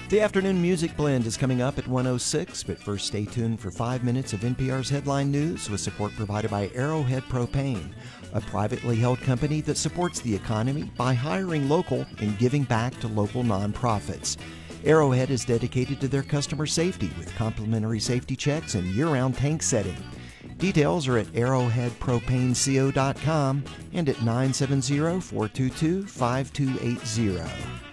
The afternoon music blend is coming up at 1:06, but first stay tuned for 5 minutes of NPR's headline news with support provided by Arrowhead Propane, a privately held company that supports the economy by hiring local and giving back to local nonprofits. Arrowhead is dedicated to their customer safety with complimentary safety checks and year-round tank setting. Details are at arrowheadpropaneco.com and at 970-422-5280.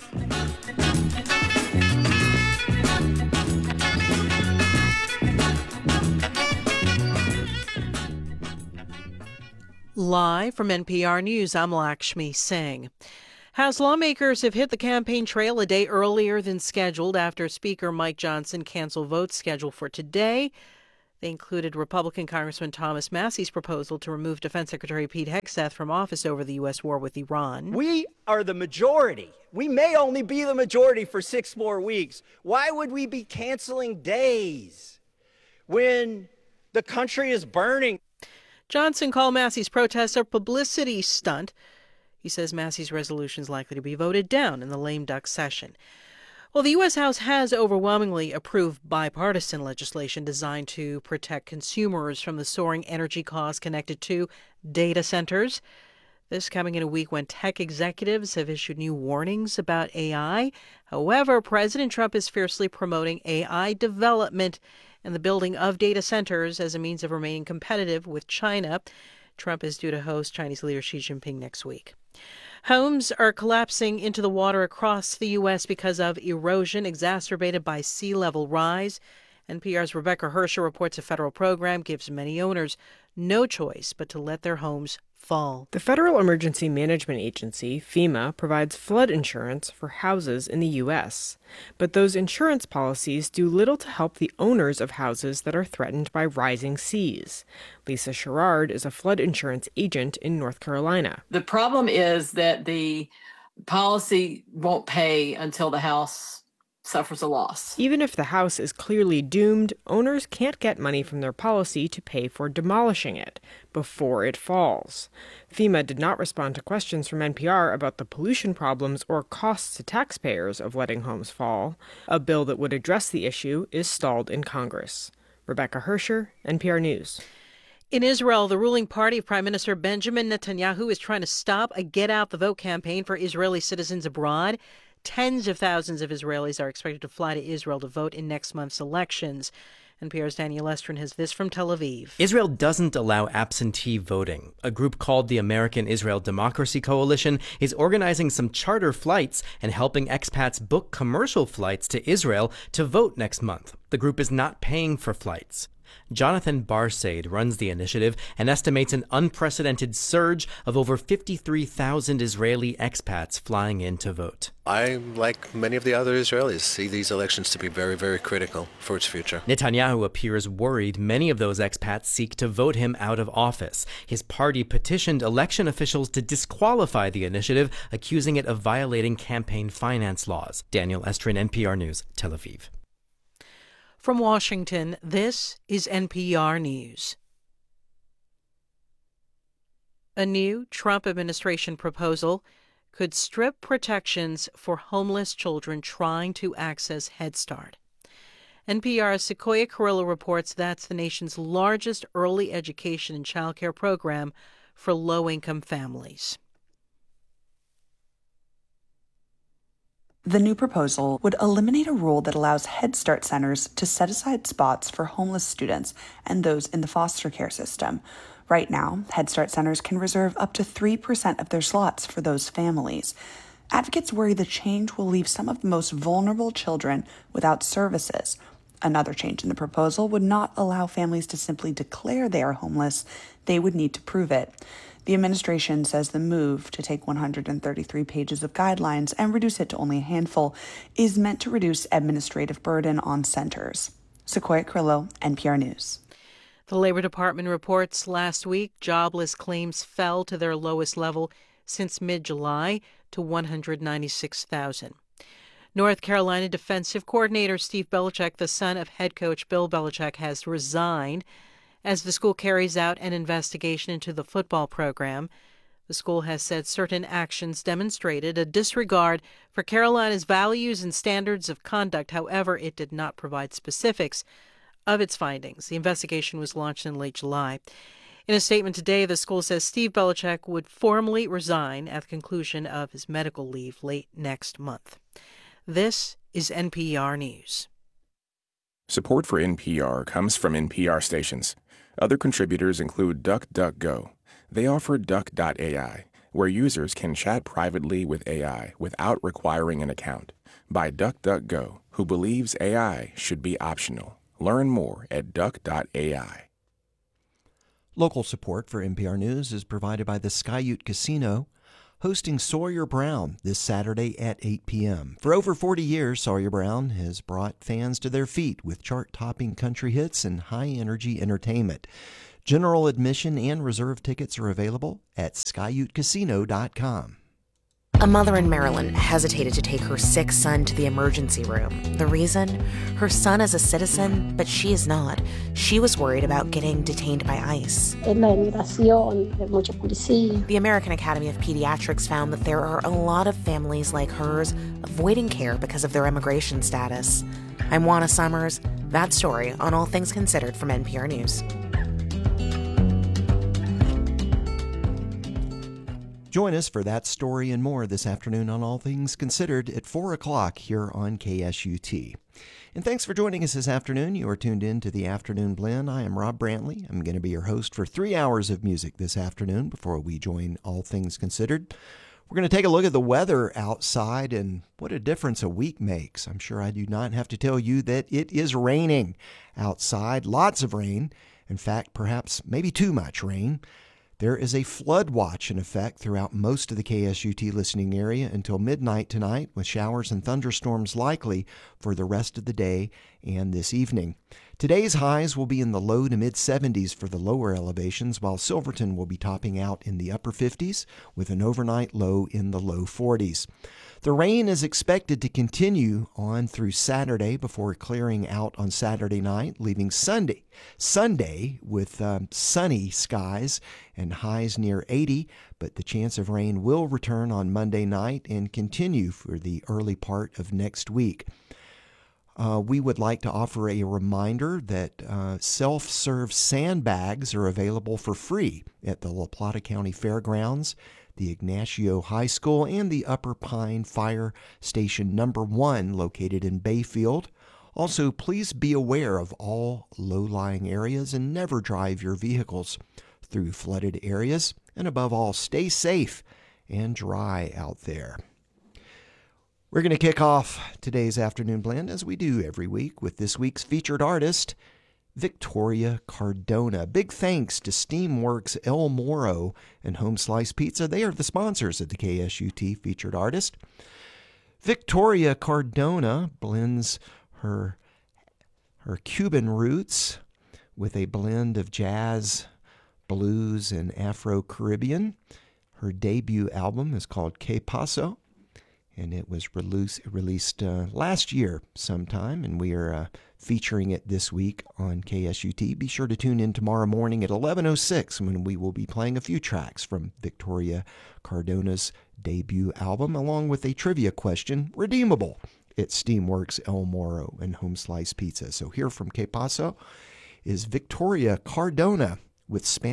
Live from NPR News, I'm Lakshmi Singh. House lawmakers have hit the campaign trail a day earlier than scheduled after Speaker Mike Johnson canceled votes scheduled for today. They included Republican Congressman Thomas Massie's proposal to remove Defense Secretary Pete Hegseth from office over the U.S. war with Iran. We are the majority. We may only be the majority for 6 more weeks. Why would we be canceling days when the country is burning? Johnson called Massie's protest a publicity stunt. He says Massie's resolution is likely to be voted down in the lame duck session. Well, the U.S. House has overwhelmingly approved bipartisan legislation designed to protect consumers from the soaring energy costs connected to data centers. This coming in a week when tech executives have issued new warnings about AI. However, President Trump is fiercely promoting AI development and the building of data centers as a means of remaining competitive with China. Trump is due to host Chinese leader Xi Jinping next week. Homes are collapsing into the water across the U.S. because of erosion exacerbated by sea level rise. NPR's Rebecca Hersher reports a federal program gives many owners no choice but to let their homes fall. The Federal Emergency Management Agency, FEMA, provides flood insurance for houses in the U.S. But those insurance policies do little to help the owners of houses that are threatened by rising seas. Lisa Sherrard is a flood insurance agent in North Carolina. The problem is that the policy won't pay until the house suffers a loss. Even if the house is clearly doomed, owners can't get money from their policy to pay for demolishing it before it falls. FEMA did not respond to questions from NPR about the pollution problems or costs to taxpayers of letting homes fall. A bill that would address the issue is stalled in Congress. Rebecca Hersher, NPR News. In Israel, the ruling party of Prime Minister Benjamin Netanyahu is trying to stop a get-out-the-vote campaign for Israeli citizens abroad. Tens of thousands of Israelis are expected to fly to Israel to vote in next month's elections. NPR's Daniel Estrin has this from Tel Aviv. Israel doesn't allow absentee voting. A group called the American Israel Democracy Coalition is organizing some charter flights and helping expats book commercial flights to Israel to vote next month. The group is not paying for flights. Jonathan Barsaid runs the initiative and estimates an unprecedented surge of over 53,000 Israeli expats flying in to vote. I, like many of the other Israelis, see these elections to be very, very critical for its future. Netanyahu appears worried many of those expats seek to vote him out of office. His party petitioned election officials to disqualify the initiative, accusing it of violating campaign finance laws. Daniel Estrin, NPR News, Tel Aviv. From Washington, this is NPR News. A new Trump administration proposal could strip protections for homeless children trying to access Head Start. NPR's Sequoia Carrillo reports that's the nation's largest early education and child care program for low-income families. The new proposal would eliminate a rule that allows Head Start centers to set aside spots for homeless students and those in the foster care system. Right now, Head Start centers can reserve up to 3% of their slots for those families. Advocates worry the change will leave some of the most vulnerable children without services. Another change in the proposal would not allow families to simply declare they are homeless. They would need to prove it. The administration says the move to take 133 pages of guidelines and reduce it to only a handful is meant to reduce administrative burden on centers. Sequoia Carrillo, NPR News. The Labor Department reports last week jobless claims fell to their lowest level since mid-July to 196,000. North Carolina defensive coordinator Steve Belichick, the son of head coach Bill Belichick, has resigned as the school carries out an investigation into the football program. The school has said certain actions demonstrated a disregard for Carolina's values and standards of conduct. However, it did not provide specifics of its findings. The investigation was launched in late July. In a statement today, the school says Steve Belichick would formally resign at the conclusion of his medical leave late next month. This is NPR News. Support for NPR comes from NPR stations. Other contributors include DuckDuckGo. They offer Duck.ai, where users can chat privately with AI without requiring an account. By DuckDuckGo, who believes AI should be optional. Learn more at Duck.ai. Local support for NPR News is provided by the Skyute Casino, hosting Sawyer Brown this Saturday at 8 p.m. For over 40 years, Sawyer Brown has brought fans to their feet with chart-topping country hits and high-energy entertainment. General admission and reserve tickets are available at SkyuteCasino.com. A mother in Maryland hesitated to take her sick son to the emergency room. The reason? Her son is a citizen, but she is not. She was worried about getting detained by ICE. The American Academy of Pediatrics found that there are a lot of families like hers avoiding care because of their immigration status. I'm Juana Summers. That story on All Things Considered from NPR News. Join us for that story and more this afternoon on All Things Considered at 4 o'clock here on KSUT. And thanks for joining us this afternoon. You are tuned in to the Afternoon Blend. I am Rob Brantley. I'm going to be your host for 3 hours of music this afternoon before we join All Things Considered. We're going to take a look at the weather outside and what a difference a week makes. I'm sure I do not have to tell you that it is raining outside, lots of rain. In fact, perhaps maybe too much rain. There is a flood watch in effect throughout most of the KSUT listening area until midnight tonight, with showers and thunderstorms likely for the rest of the day and this evening. Today's highs will be in the low to mid-70s for the lower elevations, while Silverton will be topping out in the upper 50s with an overnight low in the low 40s. The rain is expected to continue on through Saturday before clearing out on Saturday night, leaving Sunday with sunny skies and highs near 80, but the chance of rain will return on Monday night and continue for the early part of next week. We would like to offer a reminder that self-serve sandbags are available for free at the La Plata County Fairgrounds, the Ignacio High School, and the Upper Pine Fire Station No. 1 located in Bayfield. Also, please be aware of all low-lying areas and never drive your vehicles through flooded areas. And above all, stay safe and dry out there. We're going to kick off today's Afternoon Blend, as we do every week, with this week's featured artist, Victoria Cardona. Big thanks to Steamworks El Moro and Home Slice Pizza. They are the sponsors of the KSUT featured artist. Victoria Cardona blends her Cuban roots with a blend of jazz, blues, and Afro-Caribbean. Her debut album is called Que Paso, and it was released last year sometime, and we are featuring it this week on KSUT. Be sure to tune in tomorrow morning at 11:06 when we will be playing a few tracks from Victoria Cardona's debut album, along with a trivia question, redeemable at Steamworks El Moro and Home Slice Pizza. So here from Que Paso is Victoria Cardona with Spanish